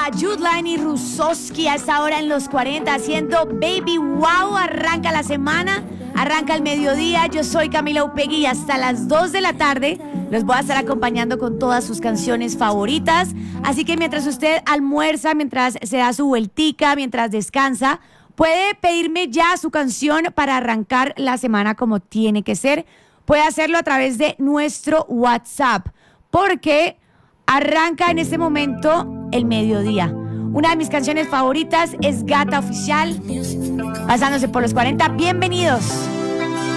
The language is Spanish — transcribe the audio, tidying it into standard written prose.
Judline y Rusowski a esta hora en los 40 haciendo Baby Wow. Arranca la semana, arranca el mediodía. Yo soy Camila Upegui y hasta las 2 de la tarde los voy a estar acompañando con todas sus canciones favoritas. Así que mientras usted almuerza, mientras se da su vueltica, mientras descansa, puede pedirme ya su canción para arrancar la semana como tiene que ser. Puede hacerlo a través de nuestro WhatsApp, porque arranca en este momento el mediodía. Una de mis canciones favoritas es Gata Oficial, pasándose por los 40. Bienvenidos.